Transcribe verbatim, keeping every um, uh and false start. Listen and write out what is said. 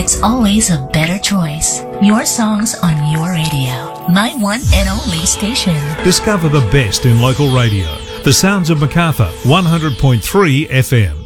It's always a better choice. Your songs on your radio. My one and only station. Discover the best in local radio. The sounds of Macarthur, one hundred point three F M.